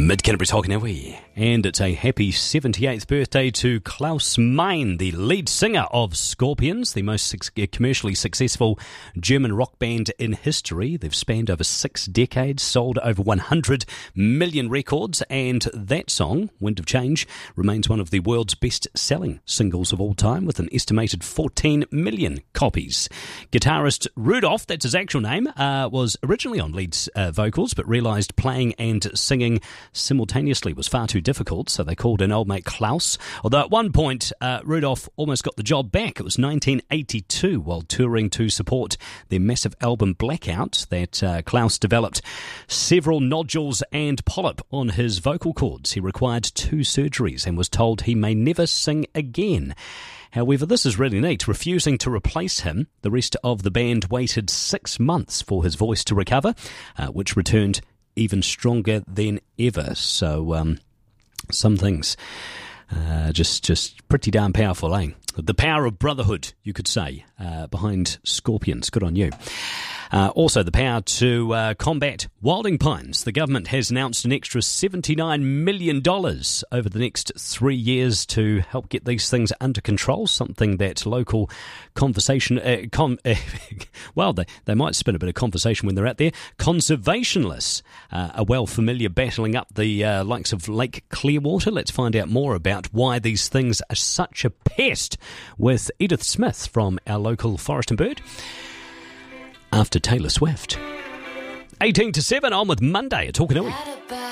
Mid-Canterbury's Hockanui. And it's a happy 78th birthday to Klaus Meine, the lead singer of Scorpions, the most commercially successful German rock band in history. They've spanned over 6 decades, sold over 100 million records, and that song, Wind of Change, remains one of the world's best-selling singles of all time, with an estimated 14 million copies. Guitarist Rudolf, that's his actual name, was originally on lead vocals, but realised playing and singing simultaneously was far too difficult, so they called in old mate Klaus. Although at one point, Rudolf almost got the job back. It was 1982, while touring to support their massive album Blackout, that Klaus developed several nodules and polyp on his vocal cords. He required 2 surgeries and was told he may never sing again. However, this is really neat. Refusing to replace him, the rest of the band waited 6 months for his voice to recover, which returned even stronger than ever. So some things just pretty darn powerful, eh? The power of brotherhood, you could say, behind Scorpions. Good on you. Also, the power to combat wilding pines. The government has announced an extra $79 million over the next 3 years to help get these things under control, something that local conversation... well, they might spin a bit of conversation when they're out there. Conservationists are well familiar battling up the likes of Lake Clearwater. Let's find out more about why these things are such a pest with Edith Smith from our local Forest and Bird, after Taylor Swift. 18 to 7, on with Monday at Hockanui.